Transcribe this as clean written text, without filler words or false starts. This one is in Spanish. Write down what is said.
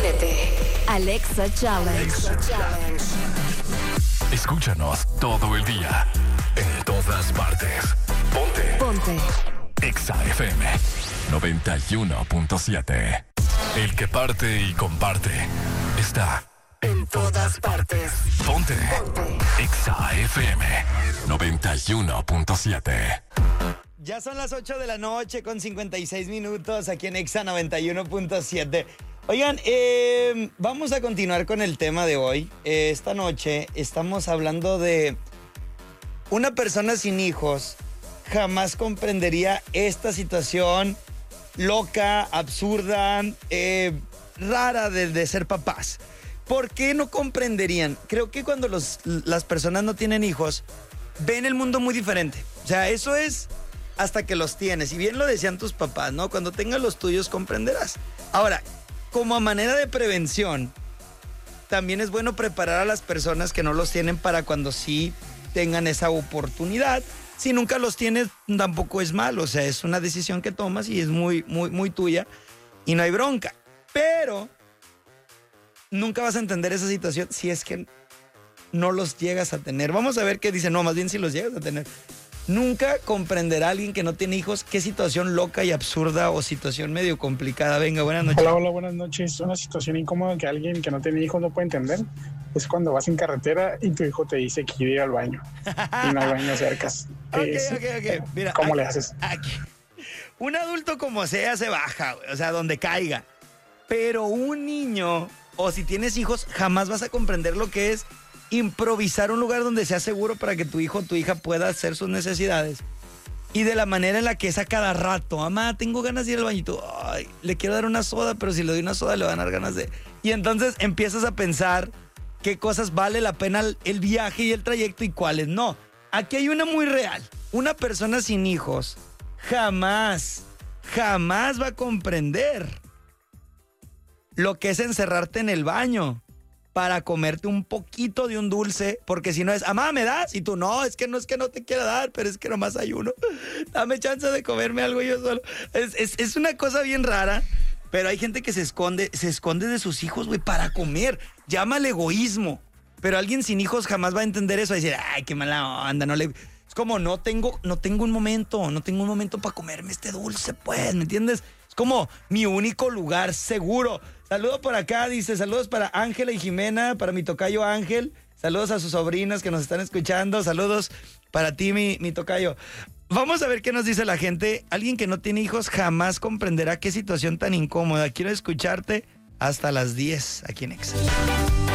Atrévete. Alexa Challenge. Escúchanos todo el día, en todas partes. Ponte. Exa FM 91.7. El que parte y comparte está en todas partes. Ponte. Exa FM 91.7. Ya son las 8 de la noche con 56 minutos aquí en Exa 91.7. Oigan, vamos a continuar con el tema de hoy. Esta noche estamos hablando de una persona sin hijos jamás comprendería esta situación loca, absurda, rara de ser papás. ¿Por qué no comprenderían? Creo que cuando las personas no tienen hijos, ven el mundo muy diferente. O sea, eso es hasta que los tienes. Y bien lo decían tus papás, ¿no? Cuando tengas los tuyos comprenderás. Ahora, como a manera de prevención, también es bueno preparar a las personas que no los tienen para cuando sí tengan esa oportunidad. Si nunca los tienes, tampoco es malo. O sea, es una decisión que tomas y es muy, muy, muy tuya y no hay bronca. Pero nunca vas a entender esa situación si es que no los llegas a tener. Vamos a ver qué dice. No, más bien si los llegas a tener. Nunca comprenderá a alguien que no tiene hijos qué situación loca y absurda o situación medio complicada. Venga, buenas noches. Hola, buenas noches. Una situación incómoda que alguien que no tiene hijos no puede entender es cuando vas en carretera y tu hijo te dice que quiere ir al baño y no hay baño cerca. Ok. Mira, ¿Cómo le haces? Aquí. Un adulto como sea se baja, o sea, donde caiga. Pero un niño, o si tienes hijos, jamás vas a comprender lo que es improvisar un lugar donde sea seguro para que tu hijo o tu hija pueda hacer sus necesidades. Y de la manera en la que es a cada rato. Mamá, tengo ganas de ir al bañito. Ay, le quiero dar una soda, pero si le doy una soda le van a dar ganas de... Y entonces empiezas a pensar qué cosas vale la pena el viaje y el trayecto y cuáles no. Aquí hay una muy real. Una persona sin hijos jamás va a comprender lo que es encerrarte en el baño para comerte un poquito de un dulce, porque si no es, mamá, ¿me das? Y tú, no es que no te quiera dar, pero es que nomás hay uno. Dame chance de comerme algo yo solo. Es una cosa bien rara, pero hay gente que se esconde de sus hijos, güey, para comer. Llámale egoísmo. Pero alguien sin hijos jamás va a entender eso, a decir, ay, qué mala onda, no le... Es como, no tengo un momento para comerme este dulce, pues, ¿me entiendes? Es como mi único lugar seguro. Saludo por acá, dice, saludos para Ángela y Jimena, para mi tocayo Ángel, saludos a sus sobrinas que nos están escuchando, saludos para ti, mi tocayo. Vamos a ver qué nos dice la gente. Alguien que no tiene hijos jamás comprenderá qué situación tan incómoda. Quiero escucharte hasta las 10 aquí en Exa.